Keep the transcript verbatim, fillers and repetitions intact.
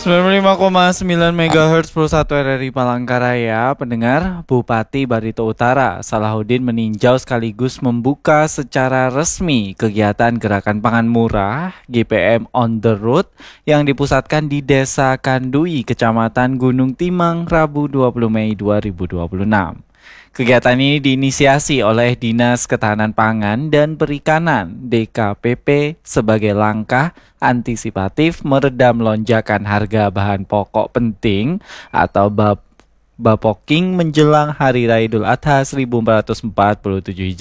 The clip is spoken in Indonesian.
sembilan puluh lima koma sembilan megahertz Pulsa satu R R I Palangkaraya. Pendengar, Bupati Barito Utara Salahuddin meninjau sekaligus membuka secara resmi kegiatan Gerakan Pangan Murah G P M on the Road yang dipusatkan di Desa Kandui, Kecamatan Gunung Timang, Rabu dua puluh Mei dua ribu dua puluh enam. Kegiatan ini diinisiasi oleh Dinas Ketahanan Pangan dan Perikanan D K P P sebagai langkah antisipatif meredam lonjakan harga bahan pokok penting atau bap Bapoking menjelang Hari Raya Idul Adha seribu empat ratus empat puluh tujuh Hijriah.